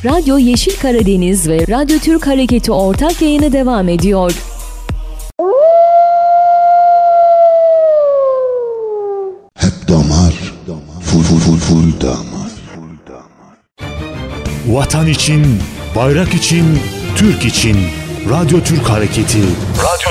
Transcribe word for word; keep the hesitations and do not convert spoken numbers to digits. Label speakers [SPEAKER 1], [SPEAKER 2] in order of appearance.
[SPEAKER 1] Radyo Yeşil Karadeniz ve Radyo Türk Hareketi ortak yayını devam ediyor.
[SPEAKER 2] Hep damar, full full full full damar.
[SPEAKER 3] Vatan için, bayrak için, Türk için. Radyo Türk Hareketi. Radyo